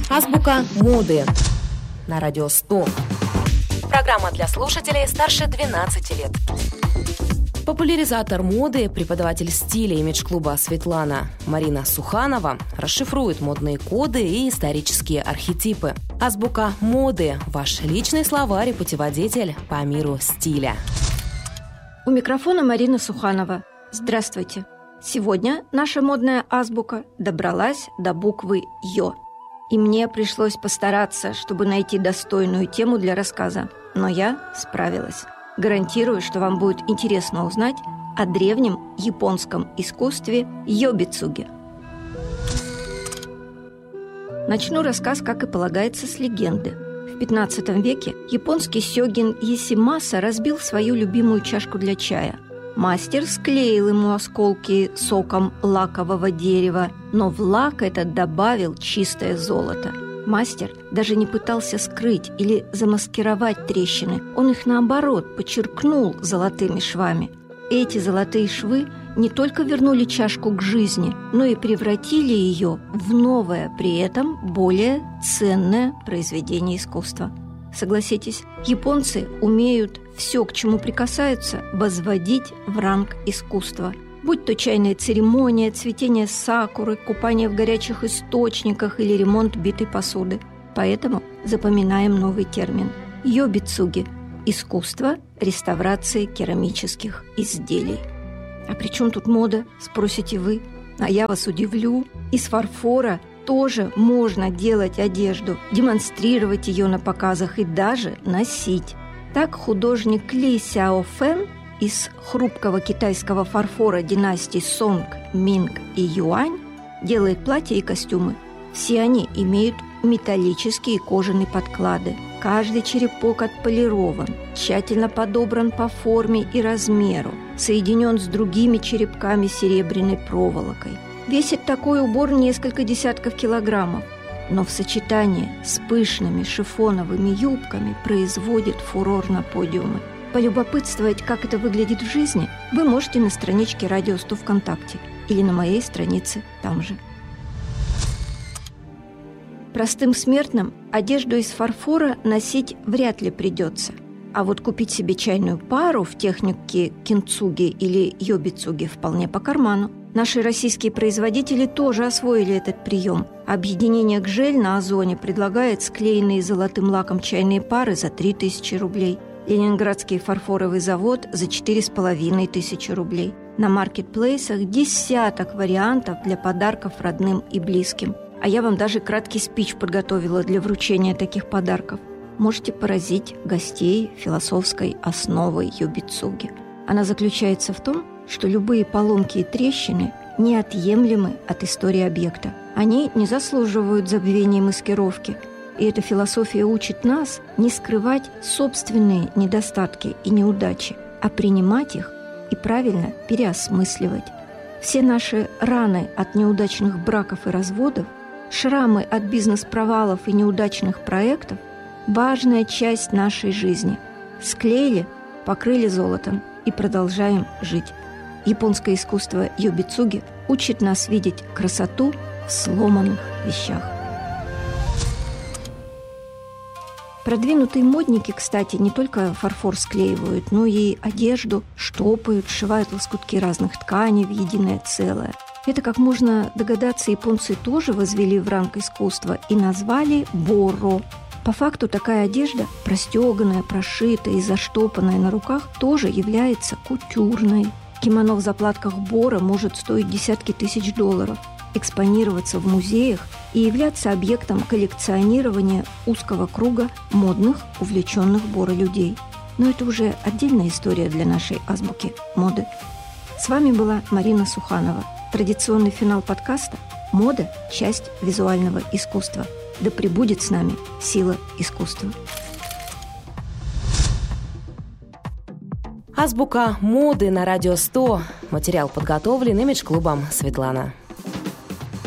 Азбука моды на радио 100. Программа для слушателей старше 12 лет. Популяризатор моды, преподаватель стиля имидж-клуба «Светлана» Марина Суханова расшифрует модные коды и исторические архетипы. Азбука моды – ваш личный словарь и путеводитель по миру стиля. У микрофона Марина Суханова. Здравствуйте! Сегодня наша модная азбука добралась до буквы «Ё». И мне пришлось постараться, чтобы найти достойную тему для рассказа. Но я справилась. Гарантирую, что вам будет интересно узнать о древнем японском искусстве йобицуги. Начну рассказ, как и полагается, с легенды. В 15 веке японский сёгин Ясимаса разбил свою любимую чашку для чая. Мастер склеил ему осколки соком лакового дерева, но в лак этот добавил чистое золото. Мастер даже не пытался скрыть или замаскировать трещины. Он их, наоборот, подчеркнул золотыми швами. Эти золотые швы не только вернули чашку к жизни, но и превратили ее в новое, при этом более ценное произведение искусства. Согласитесь, японцы умеют все, к чему прикасаются, возводить в ранг искусства. Будь то чайная церемония, цветение сакуры, купание в горячих источниках или ремонт битой посуды. Поэтому запоминаем новый термин – йобицуги – искусство реставрации керамических изделий. А при чем тут мода, спросите вы? А я вас удивлю. Из фарфора тоже можно делать одежду, демонстрировать ее на показах и даже носить. Так художник Ли Сяофэн из хрупкого китайского фарфора династий Сонг, Минг и Юань делает платья и костюмы. Все они имеют металлические кожаные подклады. Каждый черепок отполирован, тщательно подобран по форме и размеру, соединен с другими черепками серебряной проволокой. Весит такой убор несколько десятков килограммов, но в сочетании с пышными шифоновыми юбками производит фурор на подиумы. Полюбопытствовать, как это выглядит в жизни, вы можете на страничке Радио 100 ВКонтакте или на моей странице там же. Простым смертным одежду из фарфора носить вряд ли придется. А вот купить себе чайную пару в технике кинцуги или йобицуги вполне по карману. Наши российские производители тоже освоили этот прием. Объединение «Гжель» на Озоне предлагает склеенные золотым лаком чайные пары за 3000 рублей. Ленинградский фарфоровый завод за 4500 рублей. На маркетплейсах десяток вариантов для подарков родным и близким. А я вам даже краткий спич подготовила для вручения таких подарков. Можете поразить гостей философской основой йобицуги. Она заключается в том, что любые поломки и трещины неотъемлемы от истории объекта. Они не заслуживают забвения и маскировки. И эта философия учит нас не скрывать собственные недостатки и неудачи, а принимать их и правильно переосмысливать. Все наши раны от неудачных браков и разводов, шрамы от бизнес-провалов и неудачных проектов – важная часть нашей жизни. Склеили, покрыли золотом и продолжаем жить. Японское искусство йобицуги учит нас видеть красоту в сломанных вещах. Продвинутые модники, кстати, не только фарфор склеивают, но и одежду штопают, сшивают лоскутки разных тканей в единое целое. Это, как можно догадаться, японцы тоже возвели в ранг искусства и назвали боро. По факту такая одежда, простеганная, прошитая и заштопанная на руках, тоже является кутюрной. Кимоно в заплатках боро может стоить десятки тысяч долларов, экспонироваться в музеях и являться объектом коллекционирования узкого круга модных, увлеченных боро людей. Но это уже отдельная история для нашей азбуки моды. С вами была Марина Суханова. Традиционный финал подкаста «Мода – часть визуального искусства». Да пребудет с нами сила искусства. Азбука моды на радио 100. Материал подготовлен имидж-клубом «Светлана».